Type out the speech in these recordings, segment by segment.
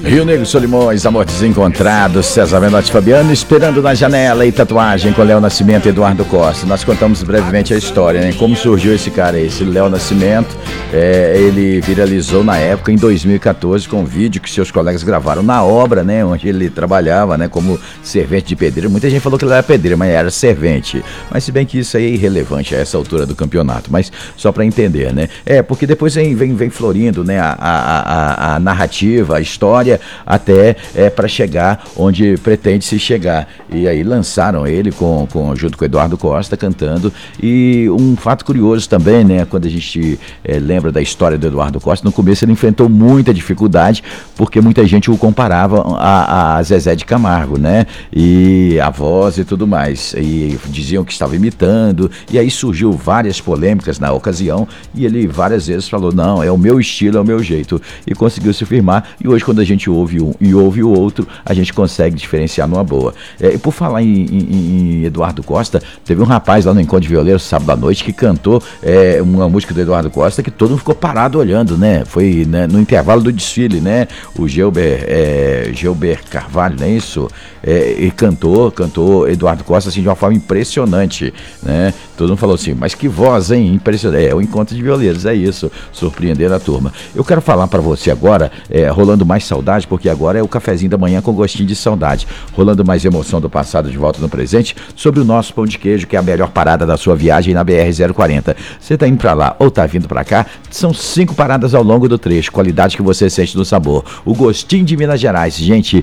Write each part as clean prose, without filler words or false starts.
Rio Negro, Solimões, Amor Desencontrado, César Menotti Fabiano, Esperando na Janela e Tatuagem com Léo Nascimento e Eduardo Costa. Nós contamos brevemente a história, né? Como surgiu esse cara aí, esse Léo Nascimento. Ele viralizou na época, em 2014, com um vídeo que seus colegas gravaram na obra, né? Onde ele trabalhava, né? Como servente de pedreiro. Muita gente falou que ele era pedreiro, mas era servente. Mas se bem que isso aí é irrelevante a essa altura do campeonato. Mas só para entender, né? Porque depois vem florindo, né? A narrativa, a história, até para chegar onde pretende se chegar. E aí lançaram ele junto com o Eduardo Costa cantando. E um fato curioso também, né? Quando a gente lembra da história do Eduardo Costa, no começo ele enfrentou muita dificuldade, porque muita gente o comparava a Zezé de Camargo, né? E a voz e tudo mais. E diziam que estava imitando. E aí surgiu várias polêmicas na ocasião. E ele várias vezes falou, não, é o meu estilo, é o meu jeito. E conseguiu se firmar. E hoje, quando a gente ouve um e ouve o outro, a gente consegue diferenciar numa boa. E por falar em Eduardo Costa, teve um rapaz lá no Encontro de Violeiros, sábado à noite, que cantou uma música do Eduardo Costa que todo mundo ficou parado olhando, né? Foi, né, no intervalo do desfile, né? O Gelber Carvalho, não é isso? E cantou Eduardo Costa assim de uma forma impressionante, né? Todo mundo falou assim, mas que voz, hein? Impressionante. O Encontro de Violeiros, é isso, surpreender a turma. Eu quero falar pra você agora, rolando mais saudade, porque agora é o cafezinho da manhã com gostinho de saudade, rolando mais emoção do passado de volta no presente, sobre o nosso pão de queijo, que é a melhor parada da sua viagem na BR-040. Você tá indo pra lá ou tá vindo pra cá, são 5 paradas ao longo do trecho, qualidade que você sente no sabor. O gostinho de Minas Gerais, gente,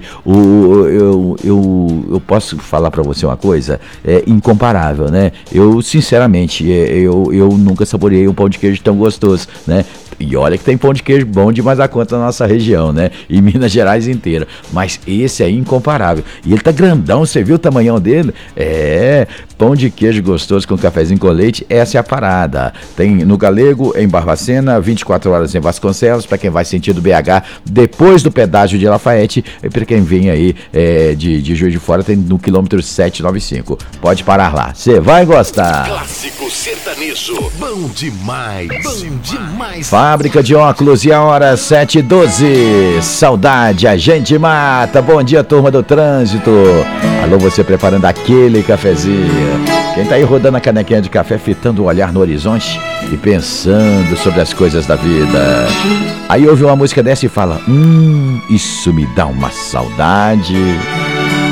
eu posso falar pra você uma coisa, incomparável, né? Eu, sinceramente, eu nunca saboreei um pão de queijo tão gostoso, né? E olha que tem pão de queijo bom demais a conta na nossa região, né? E Minas Gerais inteira. Mas esse é incomparável. E ele tá grandão, você viu o tamanhão dele? Pão de queijo gostoso com cafezinho com leite, essa é a parada. Tem no Galego, em Barbacena, 24 horas em Vasconcelos, para quem vai sentido BH, depois do pedágio de Lafayette, e para quem vem aí de Juiz de Fora, tem no quilômetro 795. Pode parar lá, você vai gostar. Clássico sertanejo, bom demais, bom demais. Fábrica de óculos e a hora 7h12. Saudade, a gente mata. Bom dia, turma do trânsito. Alô, você preparando aquele cafezinho. Quem tá aí rodando a canequinha de café, fitando o olhar no horizonte e pensando sobre as coisas da vida. Aí ouve uma música dessa e fala, isso me dá uma saudade.